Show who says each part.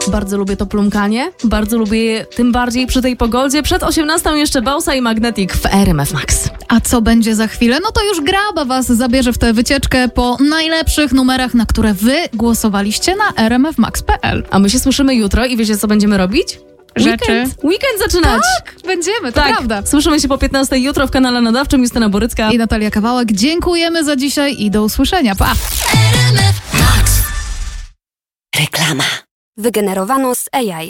Speaker 1: Bardzo lubię to plumkanie, bardzo lubię tym bardziej przy tej pogodzie. Przed 18 jeszcze Bausa i Magnetic w RMF Max.
Speaker 2: A co będzie za chwilę? No to już Graba was zabierze w tę wycieczkę po najlepszych numerach, na które wy głosowaliście na rmfmax.pl.
Speaker 1: A my się słyszymy jutro i wiecie, co będziemy robić? Weekend zaczynać.
Speaker 2: Tak, będziemy, to prawda.
Speaker 1: Słyszymy się po 15 jutro w kanale nadawczym. Justyna Borycka
Speaker 2: i Natalia Kawałek. Dziękujemy za dzisiaj i do usłyszenia. Pa!
Speaker 3: Reklama. Wygenerowano z AI.